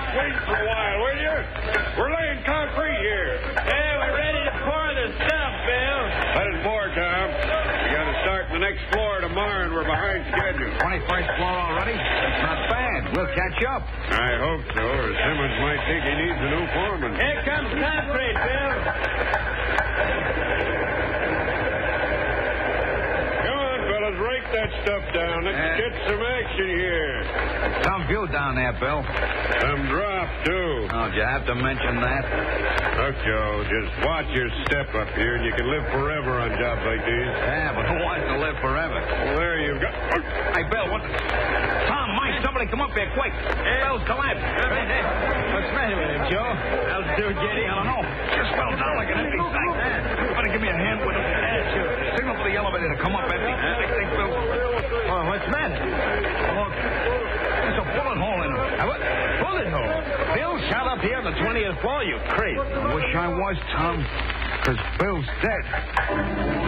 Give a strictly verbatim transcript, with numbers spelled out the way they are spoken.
wait for a while, will you? We're laying concrete here. Hey, we're ready to pour the stuff, Bill. Let it pour, Tom. We got to start the next floor tomorrow, and we're behind schedule. twenty-first floor already? That's not bad. We'll catch up. I hope so, or Simmons might think he needs a new foreman. Here comes concrete, Bill. Come on, fellas, rake that stuff down. Let's Uh, get some action here. Some view down there, Bill. Some drop, too. Oh, did you have to mention that? Look, Joe, just watch your step up here, and you can live forever on jobs like these. Yeah, but who wants to live forever? Well, there you've got... Hey, Bill, what the... Tom, Mike, somebody come up here, quick. Bill's collapsed. What's the matter with him, Joe? How's it doing, Jetty? I don't know. Just fell down like an empty sack. You better give me a hand with him. Yeah, sure. Signal for the elevator to come up empty. I think, Bill... Oh, what's the matter? Look, there's a bullet hole in him. Uh, what? Bullet hole? Bill shot up here on the twentieth floor, you crazy. Wish I was, Tom, because Bill's dead.